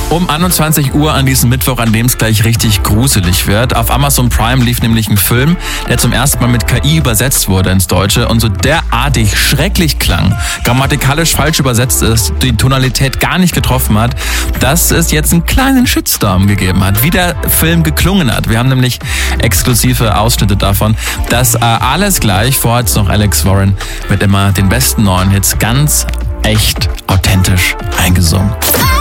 Um 21 Uhr an diesem Mittwoch, an dem es gleich richtig gruselig wird. Auf Amazon Prime lief nämlich ein Film, der zum ersten Mal mit KI übersetzt wurde ins Deutsche und so derartig schrecklich klang, grammatikalisch falsch übersetzt ist, die Tonalität gar nicht getroffen hat, dass es jetzt einen kleinen Shitstorm gegeben hat, wie der Film geklungen hat. Wir haben nämlich exklusive Ausschnitte davon. Das alles gleich, vorher jetzt noch Alex Warren mit immer den besten neuen Hits ganz echt authentisch eingesungen.